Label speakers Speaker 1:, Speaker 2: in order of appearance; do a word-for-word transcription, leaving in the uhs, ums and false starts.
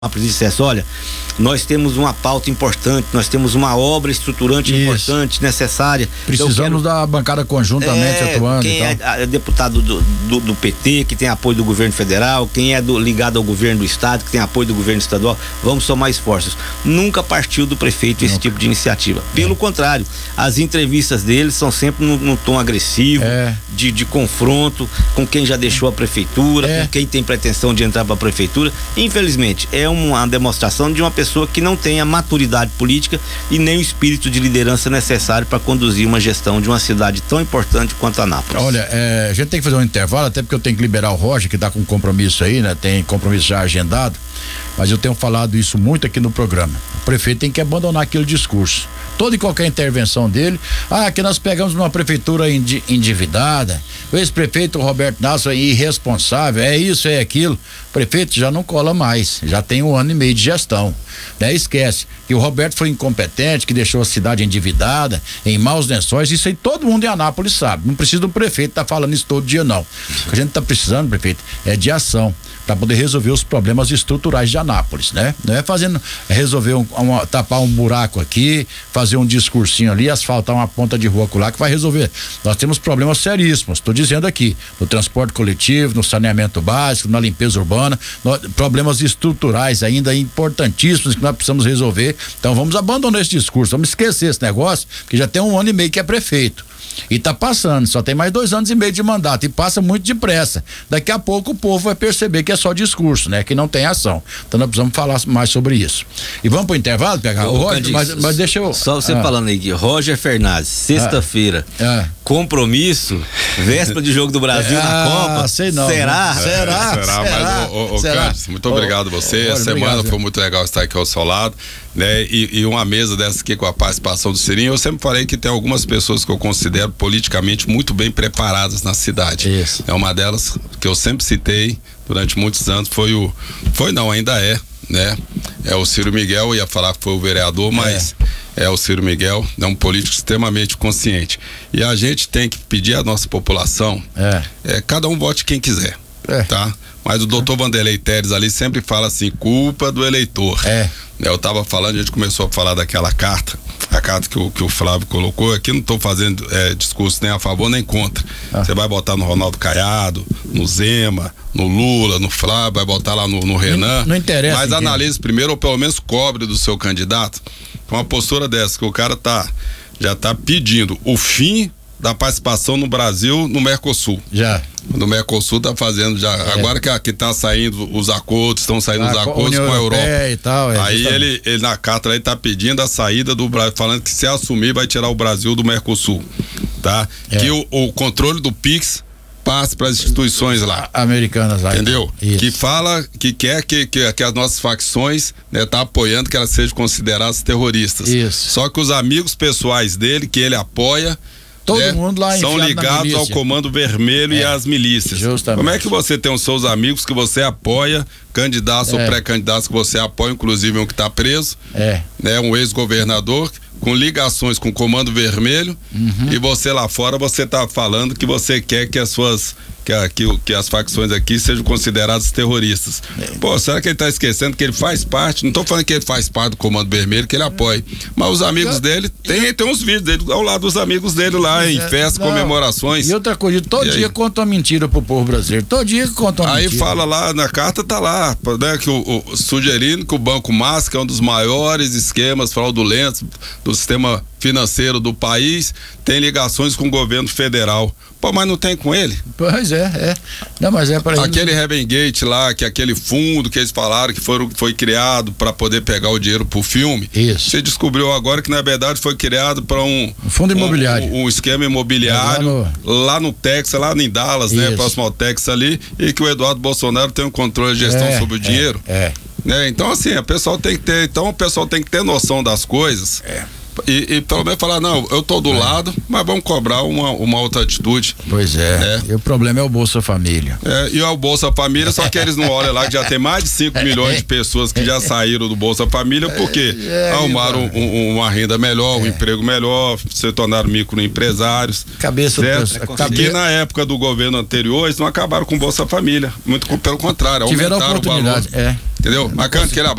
Speaker 1: e dissesse, olha, nós temos uma pauta importante, nós temos uma obra estruturante Isso. importante, necessária.
Speaker 2: Precisamos quero... da bancada conjuntamente
Speaker 1: é,
Speaker 2: atuando.
Speaker 1: Quem
Speaker 2: e tal.
Speaker 1: é deputado do, do, do P T, que tem apoio do governo federal, quem é do, ligado ao governo do estado, que tem apoio do governo estadual, vamos somar esforços. Nunca partiu do prefeito esse Nunca. tipo de iniciativa. Pelo é. contrário, as entrevistas deles são sempre no, no tom agressivo, é. de, de confronto com quem já deixou a prefeitura, é. com quem tem pretensão de entrar para a prefeitura. Infelizmente, é uma demonstração de uma pessoa que não tem a maturidade política e nem o espírito de liderança necessário para conduzir uma gestão de uma cidade tão importante quanto Anápolis.
Speaker 2: Olha, é, a gente tem que fazer um intervalo, até porque eu tenho que liberar o Roger, que está com compromisso aí, né? Tem compromisso já agendado, mas eu tenho falado isso muito aqui no programa. O prefeito tem que abandonar aquele discurso. Toda e qualquer intervenção dele, ah, que nós pegamos uma prefeitura endividada, o ex-prefeito Roberto Nasso é irresponsável, é isso, é aquilo. O prefeito já não cola mais, já tem um ano e meio de gestão, né? Esquece que o Roberto foi incompetente, que deixou a cidade endividada, em maus lençóis, isso aí todo mundo em Anápolis sabe, não precisa do prefeito estar tá falando isso todo dia não. O que a gente está precisando, prefeito, é de ação para poder resolver os problemas estruturais de Anápolis, né? Não é fazendo, é resolver um, uma, tapar um buraco aqui, fazer um discursinho ali, asfaltar uma ponta de rua lá que vai resolver. Nós temos problemas seríssimos, estou dizendo aqui, no transporte coletivo, no saneamento básico, na limpeza urbana, no, problemas estruturais ainda importantíssimos que nós precisamos resolver. Então vamos abandonar esse discurso, vamos esquecer esse negócio, porque já tem um ano e meio que é prefeito. E tá passando, só tem mais dois anos e meio de mandato e passa muito depressa. Daqui a pouco o povo vai perceber que é só discurso, né? Que não tem ação. Então nós precisamos falar mais sobre isso. E vamos pro intervalo, pegar o Roger, Candice, mas, mas deixa eu...
Speaker 1: Só você
Speaker 2: ah.
Speaker 1: falando aí que Roger Fernandes, sexta-feira, ah. compromisso, véspera de Jogo do Brasil ah, na Copa.
Speaker 2: Sei não.
Speaker 1: Será?
Speaker 2: É, será?
Speaker 3: Será? Será? Mas, ô, ô, Candice, muito obrigado a você. Oh, a semana obrigado, foi muito legal estar aqui ao seu lado, né? E, e uma mesa dessa aqui com a participação do Cirinho, eu sempre falei que tem algumas pessoas que eu considero politicamente muito bem preparadas na cidade.
Speaker 2: Isso.
Speaker 3: É uma delas que eu sempre citei durante muitos anos, foi o, foi não, ainda é, né? É o Ciro Miguel, eu ia falar que foi o vereador, mas é, é o Ciro Miguel, é um político extremamente consciente. E a gente tem que pedir à nossa população, é, é cada um vote quem quiser, é. tá? Mas o doutor Vanderlei Teres ali sempre fala assim, culpa do eleitor.
Speaker 2: É.
Speaker 3: Eu tava falando, a gente começou a falar daquela carta, a carta que o, que o Flávio colocou. Aqui não estou fazendo é, discurso nem a favor nem contra. Você ah. vai botar no Ronaldo Caiado, no Zema, no Lula, no Flávio, vai botar lá no, no Renan.
Speaker 2: Não, não interessa.
Speaker 3: Mas analise primeiro, ou pelo menos cobre do seu candidato, com uma postura dessa, que o cara tá, já tá pedindo o fim da participação no Brasil no Mercosul.
Speaker 2: Já.
Speaker 3: No Mercosul tá fazendo já, é. agora que aqui tá saindo os acordos, estão saindo
Speaker 2: a
Speaker 3: os acordos com a Europa.
Speaker 2: E tal, é,
Speaker 3: aí ele, ele na carta aí tá pedindo a saída do Brasil, falando que se assumir vai tirar o Brasil do Mercosul, tá? É. Que o, o controle do Pix passe para as instituições lá.
Speaker 2: Americanas lá.
Speaker 3: Entendeu?
Speaker 2: Isso.
Speaker 3: Que fala, que quer que, que, que as nossas facções, né, tá apoiando que elas sejam consideradas terroristas.
Speaker 2: Isso.
Speaker 3: Só que os amigos pessoais dele, que ele apoia,
Speaker 2: todo
Speaker 3: né,
Speaker 2: mundo lá
Speaker 3: são ligados ao Comando Vermelho é, e às milícias.
Speaker 2: Justamente.
Speaker 3: Como é que você tem os seus amigos que você apoia, candidatos é. ou pré-candidatos que você apoia, inclusive um que está preso,
Speaker 2: é.
Speaker 3: né, um ex-governador com ligações com o Comando Vermelho, uhum. e você lá fora você está falando que você quer que as suas que, a, que, que as facções aqui sejam consideradas terroristas. É. Pô, será que ele está esquecendo que ele faz parte? Não estou falando que ele faz parte do Comando Vermelho, que ele apoia, mas os amigos eu, dele tem, eu, tem uns vídeos dele ao lado dos amigos dele lá em é, festas, não, comemorações.
Speaker 2: E outra coisa, todo e dia aí? conta uma mentira pro povo brasileiro, todo dia conta uma
Speaker 3: aí
Speaker 2: mentira.
Speaker 3: Aí fala lá, na carta tá lá, né, que o, o, sugerindo que o Banco Máscara é um dos maiores esquemas fraudulentos do sistema financeiro do país, tem ligações com o governo federal. Pô, mas não tem com ele?
Speaker 2: Pois é, é. Não, mas é para
Speaker 3: aquele Rebengate lá, que é aquele fundo que eles falaram que foram, foi criado para poder pegar o dinheiro pro filme.
Speaker 2: Isso.
Speaker 3: Você descobriu agora que na verdade foi criado para um,
Speaker 2: um fundo imobiliário.
Speaker 3: Um, um esquema imobiliário é lá, no... lá no Texas, lá em Dallas, Isso. né? Próximo ao Texas ali, e que o Eduardo Bolsonaro tem um controle de gestão
Speaker 2: é,
Speaker 3: sobre o dinheiro.
Speaker 2: É. é.
Speaker 3: Né? Então assim, o pessoal tem que ter, então o pessoal tem que ter noção das coisas.
Speaker 2: É.
Speaker 3: E, e pelo menos falar, não, eu tô do é. lado, mas vamos cobrar uma, uma outra atitude.
Speaker 2: Pois é. é. E o problema é o Bolsa Família.
Speaker 3: É, e é o Bolsa Família, só que eles não olham lá que já tem mais de cinco milhões de pessoas que já saíram do Bolsa Família porque é, arrumaram um, um, uma renda melhor, um é. emprego melhor, se tornaram microempresários.
Speaker 2: Cabeça
Speaker 3: certo? Do Aqui na época do governo anterior, eles não acabaram com o Bolsa Família. Muito pelo contrário,
Speaker 2: tiveram a oportunidade. É.
Speaker 3: Entendeu? Bacana, aquele abraço.